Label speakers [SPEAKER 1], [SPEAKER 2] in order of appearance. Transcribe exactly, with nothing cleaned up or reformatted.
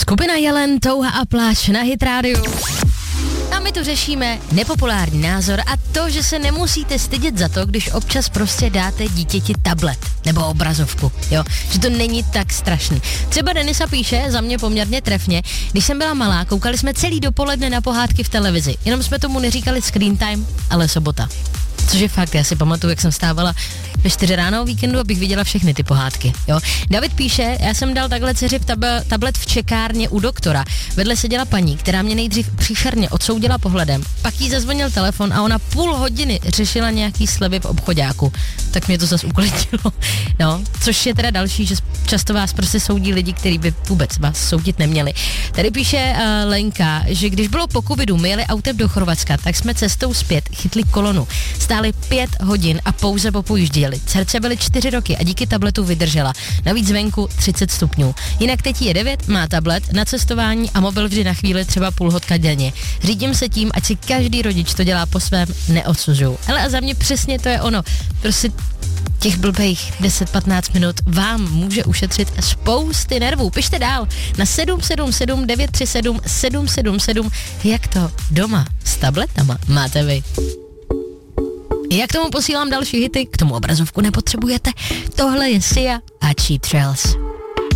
[SPEAKER 1] Skupina Jelen, Touha a pláč na Hit rádiu. A my tu řešíme nepopulární názor a to, že se nemusíte stydět za to, když občas prostě dáte dítěti tablet nebo obrazovku, jo, že to není tak strašný. Třeba Denisa píše, za mě poměrně trefně, když jsem byla malá, koukali jsme celý dopoledne na pohádky v televizi, jenom jsme tomu neříkali screen time, ale sobota. Což je fakt, já si pamatuju, jak jsem stávala ve čtyři ráno o víkendu, abych viděla všechny ty pohádky, jo. David píše, já jsem dal takhle dceři tab- tablet v čekárně u doktora. Vedle seděla paní, která mě nejdřív příšerně odsoudila pohledem, pak jí zazvonil telefon a ona půl hodiny řešila nějaký slevy v obchoďáku. Tak mě to zas uklidilo, no. Což je teda další, že často vás prostě soudí lidi, kteří by vůbec vás soudit neměli. Tady píše uh, Lenka, že když bylo po covidu, my jeli autem do Chorvatska, tak jsme cestou zpět chytli kolonu. Stáli pět hodin a pouze popojížděli. Dcerce byly čtyři roky a díky tabletu vydržela. Navíc venku třicet stupňů. Jinak teď je devět, má tablet, na cestování a mobil vždy na chvíli, třeba půl hodka denně. Řídím se tím, ať si každý rodič to dělá po svém, neodsužuju. Ale a za mě přesně to je ono. Prostě těch blbejch deset patnáct minut vám může ušetřit spousty nervů. Pište dál na sedm sedm sedm devět tři sedm sedm sedm sedm, jak to doma s tabletama máte vy. Já k tomu posílám další hity, k tomu obrazovku nepotřebujete. Tohle je Sia a Cheap Thrills.